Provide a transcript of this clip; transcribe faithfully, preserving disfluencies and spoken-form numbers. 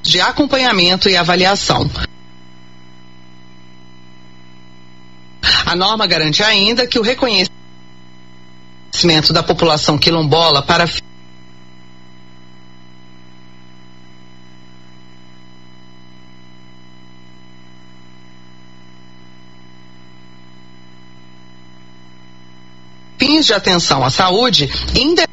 de acompanhamento e avaliação. A norma garante ainda que o reconhecimento da população quilombola para fins de atenção à saúde, independente